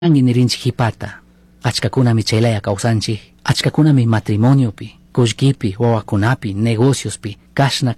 nirinchik hipata. Achkakunami chaylaya kawsanchik. Achkakunami matrimoniopi, kullkipi, wawakunapi, negociospi, kashna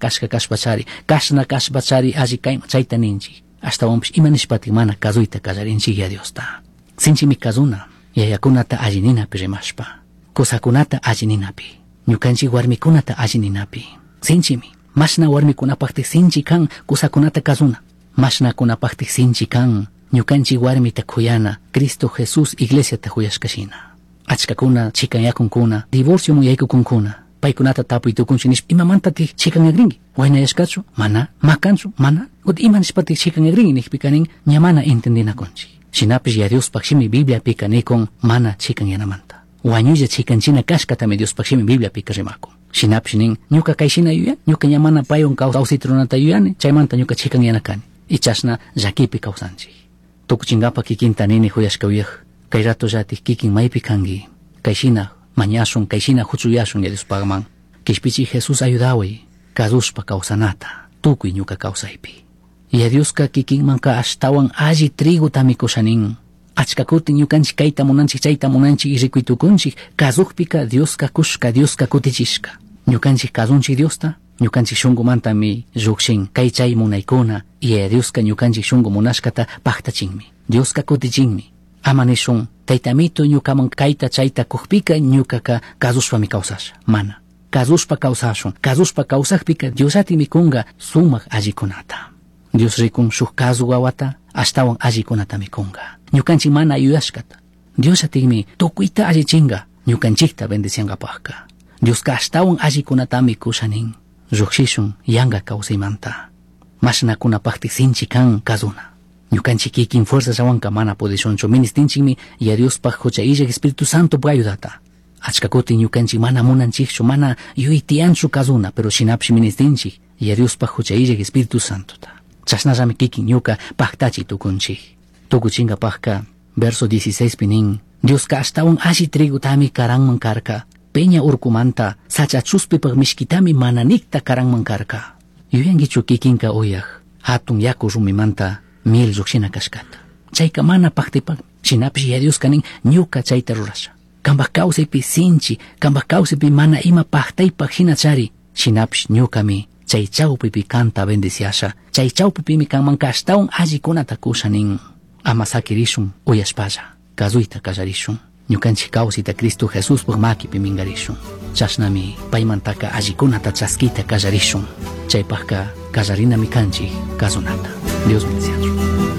kashpachari alli kayma chayta ninchik. Ashtawanpish imanishpatik mana kazuyta kallarinchik ya Diosta. Sinchimi kazuna, yayakunata alli ninapi rimashpa. Kusakunata alli ninapi. Ñukanchik warmikunata alli ninapi. Sinchimi, mashna warmikunapaktik sinchi kan kusakunata kazuna. Mashnakunapaktik sinchi kan ñukanchik warmita kuyana Cristo Jesús iglesiata kuyashkashina. Achkakuna chikanyakunkuna, divorcio muyaykukunkuna. Paykunata tapuytukunchik nish imamantatik chikanyagrinki. Waynayashkachu, mana, makanchu, mana. Ut imanishpatik chikanyagrinki nihpikanin ñamana entendinakunchik. Shinapish ya Dios pakshimi Biblia pika nikon mana chikanyanamanta. Wañulla chikanchina kashkatami Dios pakshimi Biblia pika rimakun. Shinapish nin ñuka kayshina yuyan, ñuka ñamana payon kawsitronata yuyani, chaymanta ñuka chikanyanakani. Ichashna llakipi kawsanchik. Tukuchinkapa kikinta nini huyashkawiyaj. Kay rato llatik kikin maypi kanki. Kayshina mañashun, kayshina huchuyashun ya Dios pagman. Kishpichik Jesús ayudaway, kadushpa kawsanata, tukuy ñuka kawsaypi. Ya Dioska kikinmanka ashtawan alli trigo tamikushanin. Achkakutin ñukanchik kayta munanchik chayta munanchik y rikuytukunchik, kazukpika Dioska kushka, Dioska kutichishka. Ñukanchik kazunchik Diosta, ñukanchik shunkumantami llukshin kay chay munaykuna, y Dioska ñukanchik shunku munashkata paktachinmi. Dioska kutichinmi. Ama nishun, taytamito ñukaman kayta chayta kukpika ñukaka kazushpami kawsasha. Mana. Kazushpa kawsashun. Kazushpa kawsakpika Diosati mikunga sumak allikunata. Dios rikun shuk kazu wawata, ashtawan allikunata mikunga. Ñukanchik mana ayudashkata. Diosatikmi tukuyta allichinga, ñukanchikta bendiciankapakka. Dioska ashtawan allikunatami kushanin. Rukshishun yanga kawsaymanta. Mashnakunapaktik sinchi kan kazuna. Ñukanchik kikin fuerza rawanka mana podishunchu ministinchikmi ya Diospak huchayillak Espíritu Santo puk ayudata. Achkakutin ñukanchik mana munanchikchu, mana yuytianchu kazuna, pero shinapish ministinchik ya Diospak huchayillak Espíritu Santota. Chashnarami kikin ñuka paktachi tukunchik. Tukuchinkapakka verso 16 pinin Dioska ashtawan alli trigutami karanman karka. Peña urkumanta sachachuspipak mishkitami mananikta karanman karka. Yuyankichu kikinka uyaj hatun yaku rumimanta miel llukshina kashkata. Chayka mana paktipak shinapish ya Dios kanin ñuka chayta rurasha. Kambak kawsaypi sinchi, kambak kawsaypi mana ima paktaypak hina chari. Shinapish ñukami chay chawpipi kanta bendiciasha. Chay chawpipimi kanman kashtawan allikunata kushanin. Ama sakirishun uyashpalla, kazuyta kallarishun. Ñukanchik kawsita Cristo Jesús puk makipi mingarishun. Chashnami paymantaka allikunata chaskita kallarishun. Chaypakka kallarinami kanchik kazunata. Dios bendiciones.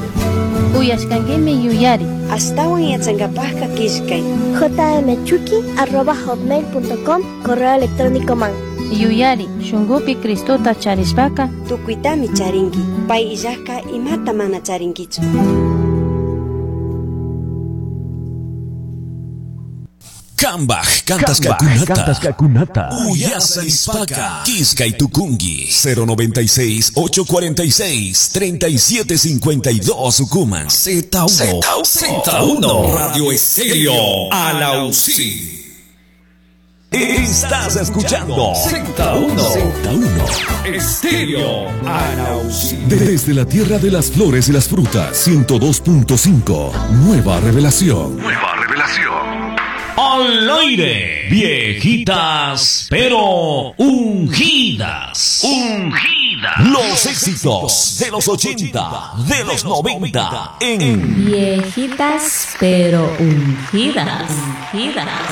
Uyashkankimi yuyari. Astawan yachankapakka kishkay. jmchuki@hotmail.com correo electrónico man. Yuyari, shungupi Cristota charishpaka. Tukuytami charinki. Pay illakka imata mana charinkichu. Kambaj, kantas kakunata. Uyasa ispaka. Kiskay tukungi. 096-846-3752 Sukuman. Z1. Radio Estéreo Alausí. Estás escuchando Z1 Estéreo Alausí. Desde la tierra de las flores y las frutas. 102.5. Nueva revelación. Al aire, viejitas, pero ungidas. Los éxitos de los 80, de los 90, en Viejitas, pero ungidas.